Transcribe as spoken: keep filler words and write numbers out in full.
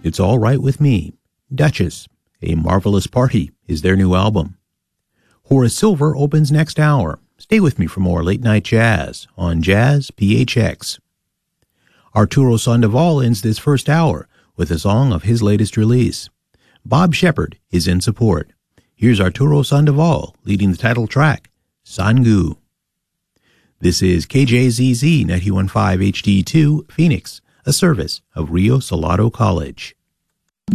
It's All Right With Me. Duchess, A Marvelous Party is their new album. Horace Silver opens next hour. Stay with me for more late night jazz on Jazz P H X. Arturo Sandoval ends this first hour with a song of his latest release. Bob Shepard is in support. Here's Arturo Sandoval leading the title track, Sangu. This is K J Z Z ninety-one point five H D two, Phoenix, a service of Rio Salado College.